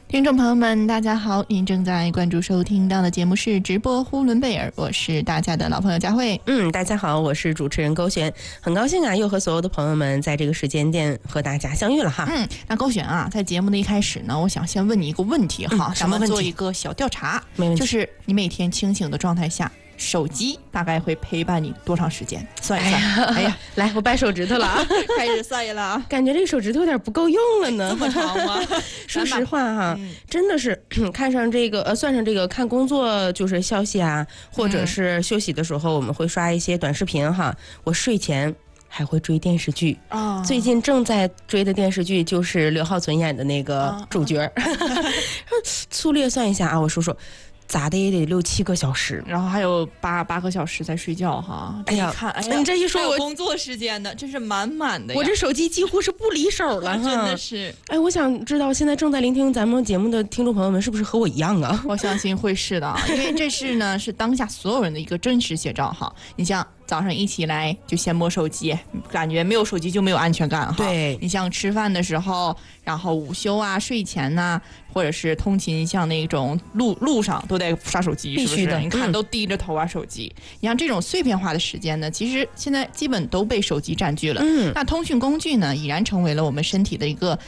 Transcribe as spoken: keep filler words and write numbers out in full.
听众朋友们大家好，您正在关注收听到的节目是直播呼伦贝尔，我是大家的老朋友佳慧。 嗯，大家好，我是主持人勾璇，很高兴啊又和所有的朋友们在这个时间点和大家相遇了哈。 嗯，那勾璇啊，在节目的一开始呢，我想先问你一个问题哈， 嗯、什么问题？ 咱们做一个小调查， 没问题， 就是你每天清醒的状态下，手机大概会陪伴你多长时间？算一算。哎 呀, 哎呀来，我掰手指头了啊， 开始算了啊， 感觉这个手指头有点不够用了呢。 这么长吗？ 说实话哈， 嗯、 真的是看上这个呃，算上这个看工作就是消息啊，或者是休息的时候，我们会刷一些短视频哈。我睡前还会追电视剧啊、哦，最近正在追的电视剧就是刘浩存演的那个主角。哦、粗略算一下啊，我数数。咋的也得六七个小时， 然后还有八八个小时在睡觉哈。 哎呀， 看，哎呀， 你这一说我工作时间呢，真是满满的。 我这手机几乎是不离手了， 真的是。 哎，我想知道现在正在聆听咱们节目的听众朋友们是不是和我一样啊？ 我相信会是的，因为这是呢是当下所有人的一个真实写照哈。你像早上一起来就先摸手机，感觉没有手机就没有安全感哈。 对， 你像吃饭的时候，然后午休啊、睡前呐、啊，或者是通勤，像那种路路上都得刷手机， 必须的。 是不是？你看都低着头玩手机。嗯、你像这种碎片化的时间呢，其实现在基本都被手机占据了。嗯，那通讯工具呢，已然成为了我们身体的一个